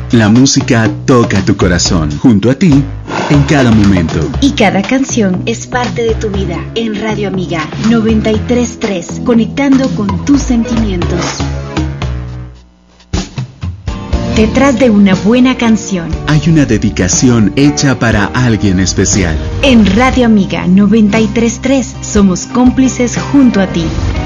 La música toca tu corazón, junto a ti, en cada momento. Y cada canción es parte de tu vida. En Radio Amiga 93.3, conectando con tus sentimientos. Detrás de una buena canción hay una dedicación hecha para alguien especial. En Radio Amiga 93.3 somos cómplices junto a ti.